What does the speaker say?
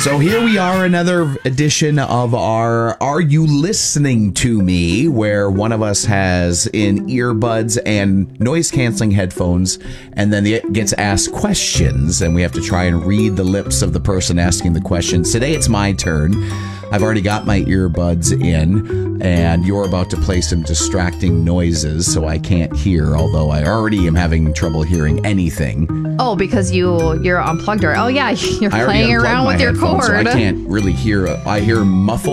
So here we are, another edition of our Are You Listening to Me, where one of us has in earbuds and noise-canceling headphones, and then it gets asked questions, and we have to try and read the lips of the person asking the questions. Today it's my turn. I've already got my earbuds in, and you're about to play some distracting noises, so I can't hear, although I already am having trouble hearing anything. Oh, because you're unplugged, or you're playing around with your cord. So I can't really hear. I hear muffled